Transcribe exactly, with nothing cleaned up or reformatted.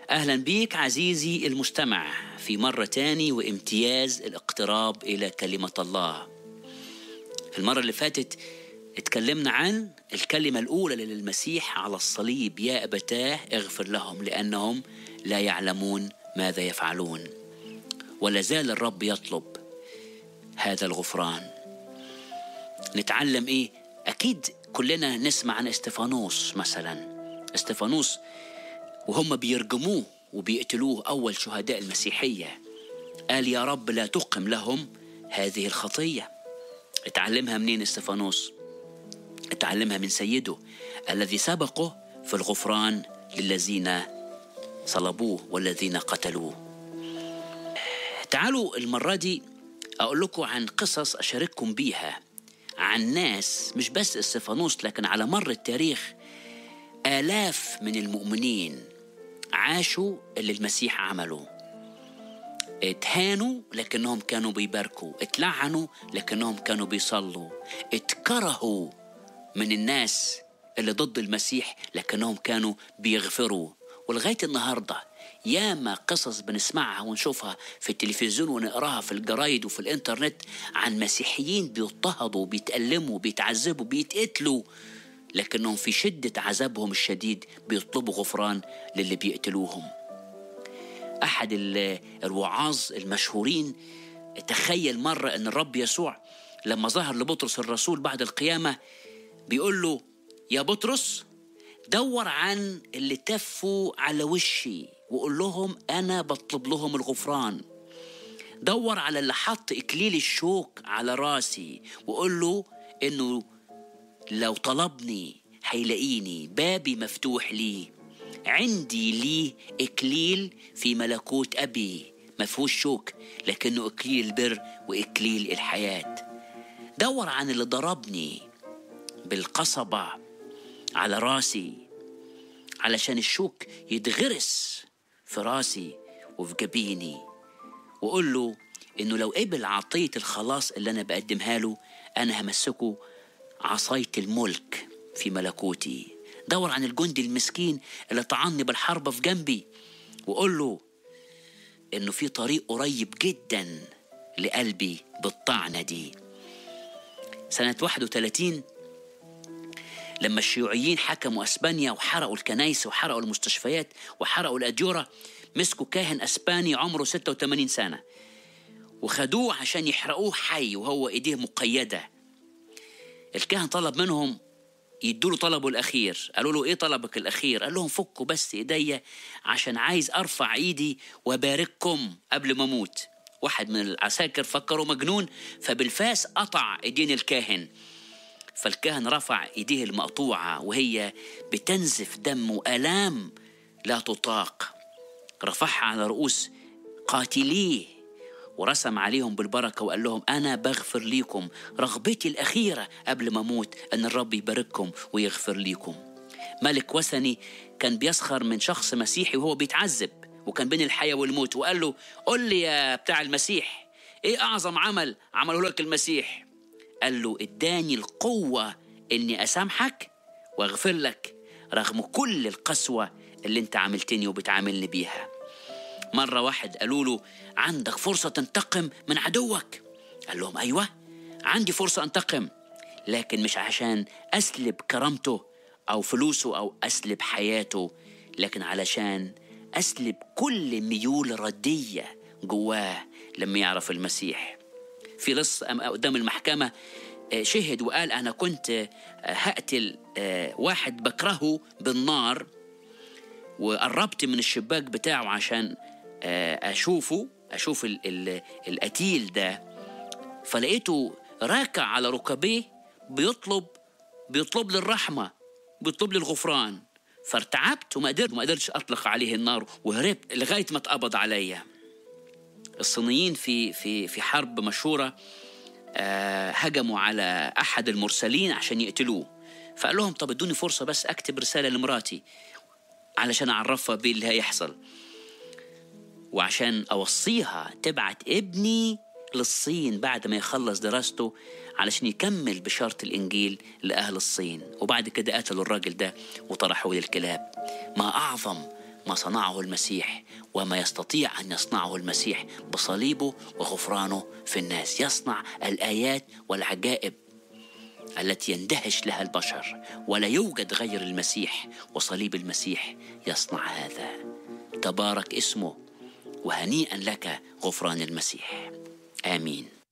أهلا بيك عزيزي المستمع في مرة تاني وامتياز الاقتراب إلى كلمة الله. في المرة اللي فاتت اتكلمنا عن الكلمة الأولى للمسيح على الصليب: يا أبتاه اغفر لهم لأنهم لا يعلمون ماذا يفعلون. ولا زال الرب يطلب هذا الغفران. نتعلم إيه؟ أكيد كلنا نسمع عن استفانوس مثلا. استفانوس وهم بيرجموه وبيقتلوه أول شهداء المسيحية قال: يا رب لا تقم لهم هذه الخطية. اتعلمها منين استفانوس؟ اتعلمها من سيده الذي سبقه في الغفران للذين صلبوه والذين قتلوه. تعالوا المرة دي أقول لكم عن قصص أشارككم بيها عن ناس، مش بس استفانوس، لكن على مر التاريخ آلاف من المؤمنين عاشوا اللي المسيح عمله. اتهانوا لكنهم كانوا بيباركوا، اتلعنوا لكنهم كانوا بيصلوا، اتكرهوا من الناس اللي ضد المسيح لكنهم كانوا بيغفروا. ولغاية النهاردة ياما قصص بنسمعها ونشوفها في التلفزيون ونقراها في الجرايد وفي الانترنت عن مسيحيين بيضطهدوا، بيتألموا، بيتعذبوا، بيتقتلوا، لكنهم في شدة عذابهم الشديد بيطلبوا غفران للي بيقتلوهم. أحد الوعاظ المشهورين تخيل مرة أن الرب يسوع لما ظهر لبطرس الرسول بعد القيامة بيقول له: يا بطرس دور عن اللي تفوا على وشي وقول لهم أنا بطلب لهم الغفران. دور على اللي حط إكليل الشوك على راسي وقول له إنه لو طلبني هيلاقيني، بابي مفتوح لي، عندي لي إكليل في ملكوت أبي مفهوش شوك لكنه إكليل البر وإكليل الحياة. دور عن اللي ضربني بالقصبة على راسي علشان الشوك يتغرس في راسي وفي جبيني، وقول له إنه لو قبل عطية الخلاص اللي أنا بقدمها له أنا همسكه عصاية الملك في ملكوتي. دور عن الجندي المسكين اللي طعني بالحربة في جنبي وقول له إنه في طريق قريب جدا لقلبي بالطعنة دي. سنة واحد وثلاثين لما الشيوعيين حكموا أسبانيا وحرقوا الكنائس وحرقوا المستشفيات وحرقوا الأديرة، مسكوا كاهن أسباني عمره ستة وثمانين سنة وخدوه عشان يحرقوه حي وهو إيديه مقيدة. الكاهن طلب منهم يدوله طلبه الأخير. قالوا له: إيه طلبك الأخير؟ قال لهم: فكوا بس إيديا عشان عايز أرفع إيدي وبارككم قبل ما أموت. واحد من العساكر فكروا مجنون فبالفاس قطع إيدين الكاهن، فالكاهن رفع إيديه المقطوعة وهي بتنزف دم وآلام لا تطاق، رفعها على رؤوس قاتليه ورسم عليهم بالبركة وقال لهم: أنا بغفر ليكم، رغبتي الأخيرة قبل ما أموت أن الرب يبارككم ويغفر ليكم. ملك وثني كان بيسخر من شخص مسيحي وهو بيتعذب وكان بين الحياة والموت، وقال له: قل لي يا بتاع المسيح، إيه أعظم عمل عمله لك المسيح؟ قال له: اداني القوة إني أسامحك وأغفر لك رغم كل القسوة اللي انت عملتني وبتعاملني بيها. مرة واحد قالوا له: عندك فرصة تنتقم من عدوك. قال لهم: أيوة عندي فرصة أنتقم، لكن مش عشان أسلب كرامته أو فلوسه أو أسلب حياته، لكن علشان أسلب كل ميول ردية جواه لما يعرف المسيح. في لص قدام المحكمة شهد وقال: أنا كنت هقتل واحد بكرهه بالنار وقربت من الشباك بتاعه عشان أشوفه أشوف ال ال القتيل ده، فلقيته راكع على ركبيه بيطلب بيطلب للرحمة، بيطلب للغفران، فارتعبت وما قدرت ما قدرتش أطلق عليه النار وهربت لغاية ما اتقبض عليا. الصينيين في في في حرب مشهورة هجموا على أحد المرسلين عشان يقتلوه، فقال لهم: طب ادوني فرصة بس أكتب رسالة لمراتي علشان أعرفها بيه اللي هيحصل وعشان أوصيها تبعت ابني للصين بعد ما يخلص دراسته علشان يكمل بشارة الإنجيل لأهل الصين. وبعد كده قتلوا الراجل ده وطرحوه للكلاب. ما أعظم ما صنعه المسيح وما يستطيع أن يصنعه المسيح بصليبه وغفرانه في الناس. يصنع الآيات والعجائب التي يندهش لها البشر، ولا يوجد غير المسيح وصليب المسيح يصنع هذا. تبارك اسمه، وهنيئا لك غفران المسيح. آمين.